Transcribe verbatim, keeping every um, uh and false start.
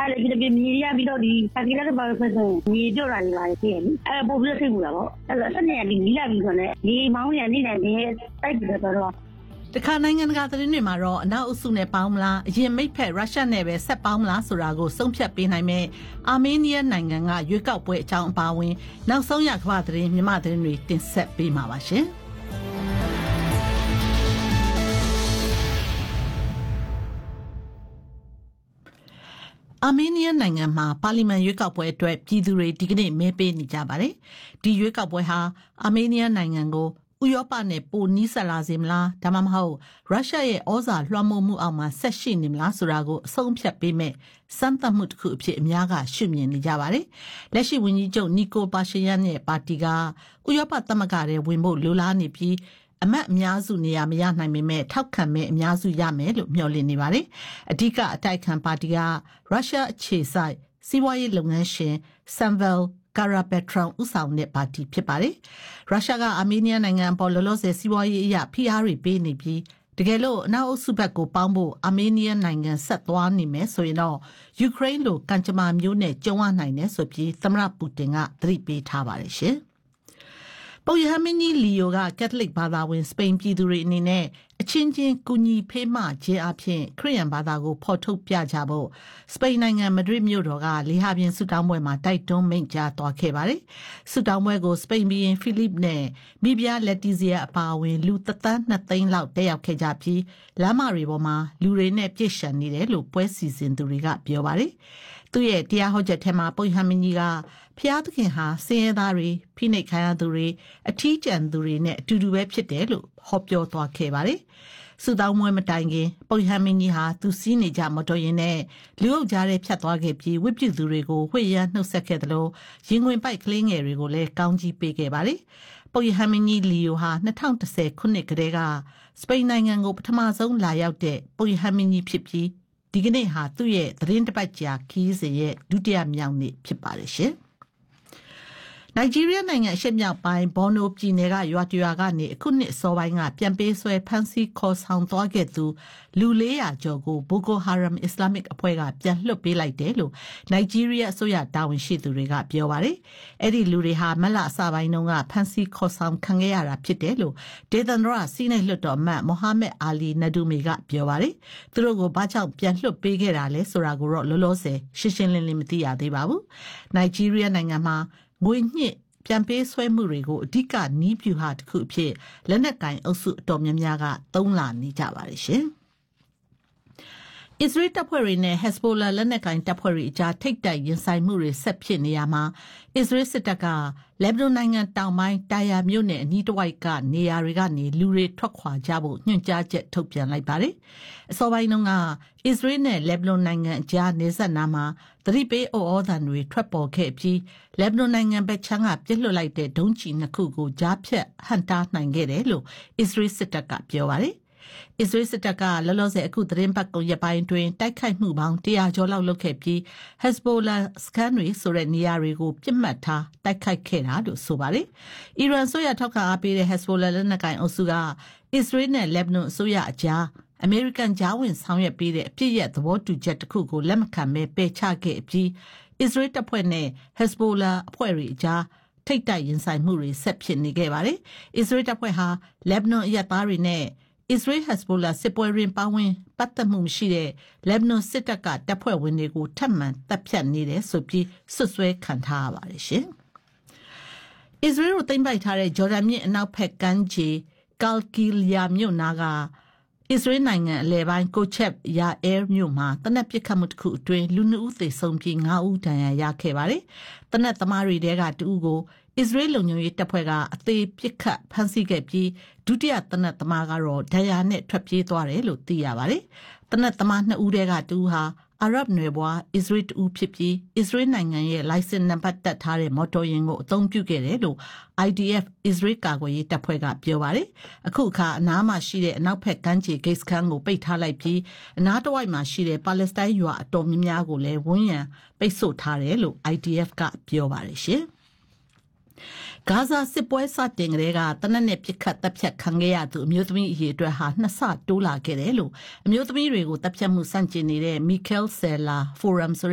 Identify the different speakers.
Speaker 1: လည်းဒီလိုမြေရပြီးတော့ဒီပါကီလာတော့ဘာလို့ဆိုတော့မြေပြောတာလည်းပါတယ်ဖြစ်နေအဲပို့ပြီးစိတ်ပူတာပေါ့အဲ့တော့ဆက်နေဒီမိလာပြီးဆိုတော့ဒီမောင်းရနေတယ်ဒီတိုက်ပြီးတော့
Speaker 2: တခါနိုင်ငံတကာသတင်းတွေမှာတော့အနောက်အုပ်စုနဲ့ပေါင်းမလားအရင်မိတ်ဖက်ရုရှားနဲ့ပဲဆက်ပေါင်းမလားဆိုတာကိုဆုံးဖြတ်ပေးနိုင်မဲ့အာမေးနီးယားနိုင်ငံကရွေးကောက်ပွဲအကြောင်းအပါအဝင်နောက်ဆုံးရကမ္ဘာသတင်းမြန်မာသတင်းတွေတင်ဆက်ပေးမှာပါရှင်အာမေးနီးယားနိုင်ငံမှာပါလီမန်ရွေးကောက်ပွဲအတွက်ပြည်သူတွေဒီကနေ့မဲပေးနေကြပါတယ်ဒီရွေးကောက်ပွဲဟာအာမေးနီးယားနိုင်ငံကိုဥရောပနဲ့ပိုနီးစပ်လာစေမလားဒါမှမဟုတ်ရုရှားရဲ့ဩဇာလွှမ်းမိုးမှုအောက်မှာဆက်ရှိနေမလားဆိုတာကိုအဆုံးဖြတ်ပေးမဲ့စမ်းသပ်မှုတစ်ခုအဖြစ်အများကရှုမြင်နေကြပါတယ်လက်ရှိဝန်ကြီးချုပ်နီကိုပါရှယန်ရဲ့ပါတီကဥရောပသမဂ္ဂရဲ့ဝင်ဖို့လိုလားနေပြီးအမတ်အများစုနေရာမရနိုင်ပေမဲ့ထောက်ခံမဲ့အများစုရမယ်လို့မျှော်လင့်နေပါတယ်အဓိကအတိုက်ခံပါတီကရုရှားအခြေစိုက်စီးပွားရေးလုပ်ငန်းရှင်ဆမ်ဗယ်ကာရာပက်ထရွန်ဦးဆောင်တဲ့ပါတီဖြစ်ပါတယ်။ရုရှားကအာမေးနီးယားနိုင်ငံပေါ်လောလောဆယ်စီးပွားရေးအရာဖိအားတွေပေးနေပြီးတကယ်လို့အနောက်အုပ်စုဘက်ကိုပေါင်းဖို့အာမေးနီးယားနိုင်ငံဆက်သွားနေမယ်ဆိုရင်တော့ယူကရိန်းလိုကံကြမ္မာမျိုးနဲ့ကြုံရနိုင်တယ်ဆိုပြီးသမ္မတပူတင်ကသတိပေးထားပါတယ်ရှင်။ပုပ်ရဟန်းမင်းကြီးလီယိုကကက်သလစ်ဘာသာဝင်စပိန်ပြည်သူတွေအနေနဲ့အချင်းချင်းကူညီဖေးမခြင်းအဖြစ်ခရစ်ယာန်ဘာသာကိုဖော်ထုတ်ပြကြဖို့စပိန်နိုင်ငံမဒရစ်မြို့တော်ကလေဟာပြင်ဆုတောင်းပွဲမှာတိုက်တွန်းမိန့်ကြားသွားခဲ့ပါတယ်။ဆုတောင်းပွဲကိုစပိန်ဘီရင်ဖိလိပ်နဲ့မိဖုရားလက်တီဇီယာအပါအဝင်လူသန်းနှစ်သိန်းလောက်တက်ရောက်ခဲ့ကြပြီးလမ်းမတွေပေါ်မှာလူတွေနဲ့ပြည့်ရှံနေတယ်လို့ပွဲစီစဉ်သူတွေကပြောပါတယ်။သူရဲ့တရားဟောချက်ထဲမှာပုပ်ရဟန်းမင်းကြီးကဖျားသခင်ဟာဆင်းရဲသားတွေဖိနှိပ်ခံရသူတွေအထီးကျန်သူတွေနဲ့အတူတူပဲဖြစ်တယ်လို့ဟောပြောသွားခဲ့ပါတယ်။ဆုတောင်းပွဲမတိုင်ခင်ပုပ်ရဟန်းမင်းကြီးဟာသူစီးနေကြမော်တော်ယာဉ်နဲ့လူအုပ်ကြားထဲဖြတ်သွားခဲ့ပြီးဝိပုသူတွေကိုဝှေ့ရမ်းနှုတ်ဆက်ခဲ့တယ်လို့ရင်ဝင်ပိုက်ကလေးငယ်တွေကိုလည်းကောင်းကြီးပေးခဲ့ပါတယ်။ပုပ်ရဟန်းမင်းကြီးလီယိုဟာ၂၀၁၀ခုနှစ်ကတည်းကစပိန်နိုင်ငံကိုပထမဆုံးလာရောက်တဲ့ပုပ်ရဟန်းမင်းကြီးဖြစ်ပြီးဒီကနေ့ဟာသူ့ရဲ့သတင်းတစ်ပတ်ကြာခီးစဉ်ရဲ့ဒုတိယမြောက်နေ့ဖြစ်ပါတယ်ရှင်။နိုင်ဂျီးရီးယားနိုင်ငံအရှေ့မြောက်ပိုင်းဘော်နိုပြည်နယ်ကရွာတရွာကနေအခုနှစ်အစောပိုင်းကပြန်ပေးဆွဲဖမ်းဆီးခေါ်ဆောင်သွားခဲ့သူလူလေးရာကျော်ကိုဘိုကိုဟာရမ်အစ္စလာမစ်အဖွဲ့ကပြန်လွှတ်ပေးလိုက်တယ်လို့နိုင်ဂျီးရီးယားအစိုးရတာဝန်ရှိသူတွေကပြောပါတယ်။အဲ့ဒီလူတွေဟာမက်လအစပိုင်းတုန်းကဖမ်းဆီးခေါ်ဆောင်ခံခဲ့ရတာဖြစ်တယ်လို့ဒေသန္တရစီးနေလွှတ်တော်အမတ်မိုဟာမက်အာလီနဒူမီကပြောပါတယ်။သူတို့ကိုဘာကြောင့်ပြန်လွှတ်ပေးခဲ့တာလဲဆိုတာကိုတော့လောလောဆယ်ရှင်းရှင်းလင်းလင်းမသိရသေးပါဘူး။နိုင်ဂျီးရီးယားနိုင်ငံမှာငွေညှစ်ပြန်ပေးဆွဲမှုတွေကိုအဓိကနီးပြူဟာတစ်ခုအဖြစ်လက်နက်ကင်အုပ်စုအတော်များများကသုံးလာနေကြပါတယ်ရှင်။အစ္စရေးတပ်ဖွဲ့တွေနဲ့ Hezbollah လက်နက်ကင်တပ်ဖွဲ့တွေအကြားထိပ်တိုက်ရင်ဆိုင်မှုတွေဆက်ဖြစ်နေရမှာအစ္စရေးစစ်တပ်ကလက်ဘနွန်နိုင်ငံတောင်ပိုင်းတာယာမြို့နယ်အနီးတစ်ဝိုက်ကနေရာတွေကနေလူတွေထွက်ခွာကြဖို့ညွှန်ကြားချက်ထုတ်ပြန်လိုက်ပါတယ်။အစောပိုင်းတုန်းကအစ္စရေးနဲ့လက်ဘနွန်နိုင်ငံအကြားနေဆက်နာမှာသတိပေးအော်ဩသံတွေထွက်ပေါ်ခဲ့ပြီးလက်ဘနွန်နိုင်ငံဘက်ခြမ်းကပြစ်လွတ်လိုက်တဲ့ဒုံးကျည်နှစ်ခုကိုကြားဖြတ်ဟန့်တားနိုင်ခဲ့တယ်လို့အစ္စရေးစစ်တပ်ကပြောပါတယ်။အစ္စရေးစစ်တပ်ကလောလောဆယ်အခုသတင်းပတ်ကုန်ရက်ပိုင်းတွင်တိုက်ခိုက်မှုပေါင်းတရာကျော်လောက်လုပ်ခဲ့ပြီး Hezbollah စခန်းတွေဆိုတဲ့နေရာတွေကိုပြစ်မှတ်ထားတိုက်ခိုက်ခဲ့တာလို့ဆိုပါတယ်။အီရန်ဆိုရထောက်ခံအားပေးတဲ့ Hezbollah လက်နက်ကိုင်အုပ်စုကအစ္စရေးနဲ့လက်ဘနွန်အစိုးရအကြားအမေရိကန်ဂျားဝင်ဆောင်ရွက်ပေးတဲ့အပြစ်ရဲ့သဘောတူချက်တစ်ခုကိုလက်မခံဘဲပယ်ချခဲ့ပြီးအစ္စရေးတပ်ဖွဲ့နဲ့ Hezbollah အဖွဲ့တွေအကြားထိပ်တိုက်ရင်ဆိုင်မှုတွေဆက်ဖြစ်နေခဲ့ပါတယ်။အစ္စရေးတပ်ဖွဲ့ဟာလက်ဘနွန်အရပ်သားတွေနဲ့Israel Hezbollah စစ်ပွဲတွင်ပါဝင်ပတ်သက်မှုမရှိတဲ့လက်ဘနွန်စစ်တပ်ကတပ်ဖွဲ့ဝင်တွေကိုထပ်မံတပ်ဖြတ်နေတယ်ဆိုပြီးဆွဆွဲခံထားရပါတယ်ရှင်။ Israel ကိုသိမ်းပိုက်ထားတဲ့ဂျော်ဒန်မြစ်အနောက်ဘက်ကမ်းခြေကာလ်ကီလီယာမြို့နာကအစ္စရေးနိုင်ငံအလယ်ပိုင်းကိုချက်ယာအဲမြို့မှာတနက်ပစ်ခတ်မှုတစ်ခုအတွင်းလူနှစ်ဦးသေဆုံးပြီးငါးဦးဒဏ်ရာရခဲ့ပါတယ်။တနက်သမားတွေတဲကတဦးကိုအစ္စရေးလုံခြုံရေးတပ်ဖွဲ့ကအသေးပစ်ခတ်ဖမ်းဆီးခဲ့ပြီးဒုတိယတနက်သမားကတော့ဒဏ်ရာနဲ့ထွက်ပြေးသွားတယ်လို့သိရပါတယ်။တနက်သမားနှစ်ဦးတဲကတဦးဟာအာရဗ်နယ်ဘွားအစ္စရေးတူဖြစ်ပြီးအစ္စရေးနိုင်ငံရဲ့လိုင်စင်နံပါတ်တက်ထားတဲ့မော်တော်ယာဉ်ကိုအသုံးပြုခဲ့တယ်လို့ အိုင် ဒီ အက်ဖ် အစ္စရေးကာကွယ်ရေးတပ်ဖွဲ့ကပြောပါတယ်။အခုအခါအနားမှာရှိတဲ့အနောက်ဘက်ကမ်းခြေဂိတ်စခန်းကိုပိတ်ထားလိုက်ပြီးအနားတစ်ဝိုက်မှာရှိတဲ့ပါလက်စတိုင်းရွာအတော်များများကိုလည်းဝန်းရံပိတ်ဆို့ထားတယ်လို့ အိုင် ဒီ အက်ဖ် ကပြောပါတယ်ရှင်။ဂါဇာစစ်ပွဲစတင်ကလေးကတနက်နဲ့ပြစ်ခတ်တပ်ဖြတ်ခံခဲ့ရသူအမျိုးသမီးအရေးအတွက်ဟာနှစ်ဆတိုးလာခဲ့တယ်လို့အမျိုးသမီးတွေကိုတပ်ဖြတ်မှုစန့်ကျင်နေတဲ့ Michael Sella Forum ဆို